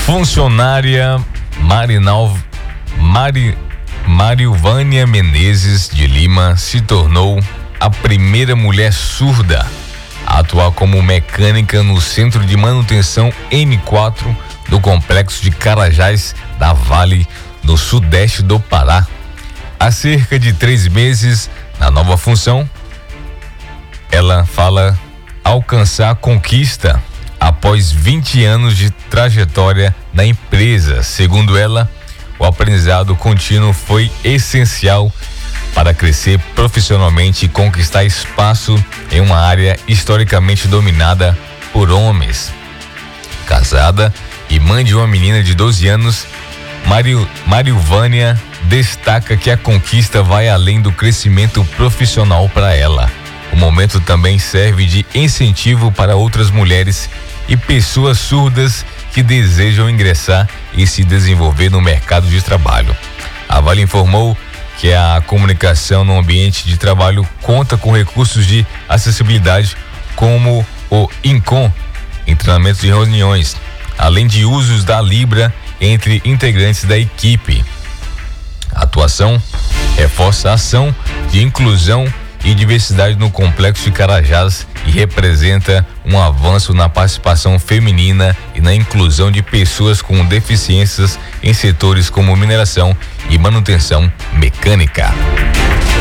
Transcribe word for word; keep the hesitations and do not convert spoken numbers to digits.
Funcionária Marinal, Mari, Marilvânia Menezes de Lima se tornou a primeira mulher surda a atuar como mecânica no Centro de Manutenção M quatro do Complexo de Carajás da Vale, no sudeste do Pará. Há cerca de três meses, na nova função, ela fala alcançar a conquista após vinte anos de trajetória na empresa. Segundo ela, o aprendizado contínuo foi essencial para crescer profissionalmente e conquistar espaço em uma área historicamente dominada por homens. Casada e mãe de uma menina de doze anos, Mario, Marilvânia destaca que a conquista vai além do crescimento profissional para ela. O momento também serve de incentivo para outras mulheres e pessoas surdas que desejam ingressar e se desenvolver no mercado de trabalho. A Vale informou que a comunicação no ambiente de trabalho conta com recursos de acessibilidade como o INCOM, em treinamentos e reuniões, além de usos da Libra entre integrantes da equipe. A atuação reforça a ação de inclusão e diversidade no Complexo de Carajás e representa um avanço na participação feminina e na inclusão de pessoas com deficiências em setores como mineração e manutenção mecânica.